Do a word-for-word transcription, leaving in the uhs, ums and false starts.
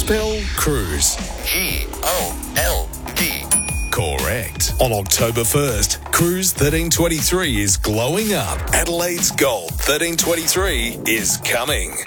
Spell cruise. G O L D. Correct. On October first, Cruise thirteen twenty-three is glowing up. Adelaide's Gold thirteen twenty-three is coming.